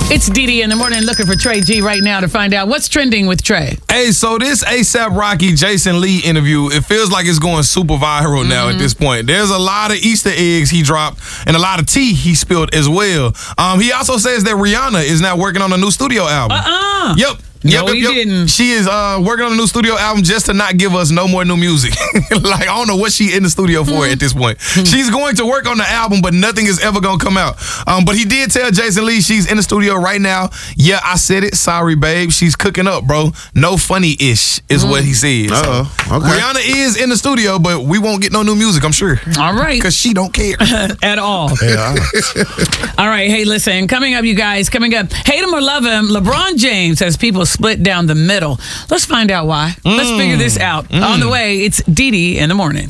It's Didi in the morning looking for Trey G right now to find out what's trending with Trey. Hey, so this A$AP Rocky Jason Lee interview, it feels like it's going super viral now at this point. There's a lot of Easter eggs he dropped and a lot of tea he spilled as well. He also says that Rihanna is now working on a new studio album. Yep. No, he didn't. She is working on a new studio album just to not give us no more new music. Like, I don't know what she in the studio for at this point. She's going to work on the album, but nothing is ever going to come out. But he did tell Jason Lee she's in the studio right now. Yeah, I said it. Sorry, babe. She's cooking up, bro. No funny-ish is what he said. So, okay. Rihanna is in the studio, but we won't get no new music, I'm sure. All right. Because she don't care. At all. Yeah. All right. Hey, listen. Coming up, you guys. Coming up. Hate him or love him, LeBron James has people split down the middle. Let's find out why. Let's figure this out. On the way, it's Didi in the morning.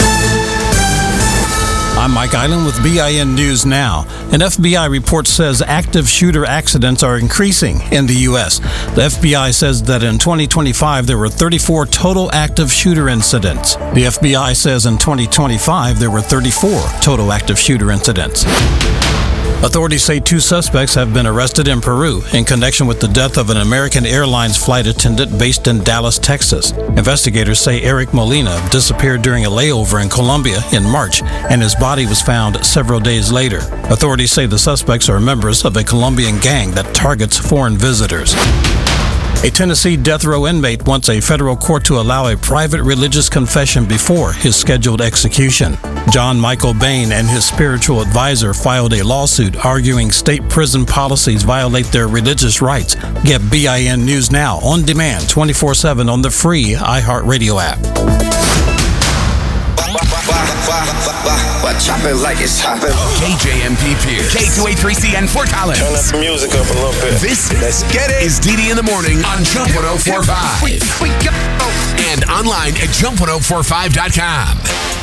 I'm Mike Island with BIN News Now. An FBI report says active shooter accidents are increasing in the U.S. The FBI says that in 2025, there were 34 total active shooter incidents. The FBI says in 2025, there were 34 total active shooter incidents. Authorities say 2 suspects have been arrested in Peru in connection with the death of an American Airlines flight attendant based in Dallas, Texas. Investigators say Eric Molina disappeared during a layover in Colombia in March, and his body was found several days later. Authorities say the suspects are members of a Colombian gang that targets foreign visitors. A Tennessee death row inmate wants a federal court to allow a private religious confession before his scheduled execution. John Michael Bain and his spiritual advisor filed a lawsuit arguing state prison policies violate their religious rights. Get BIN News Now on demand 24/7 on the free iHeartRadio app. Chop it like it's hopping. KJMP Pierce, K283CN Fort Collins. Turn up the music up a little bit. This is Didi in the morning on Jump 104.5 and online at jump1045.com.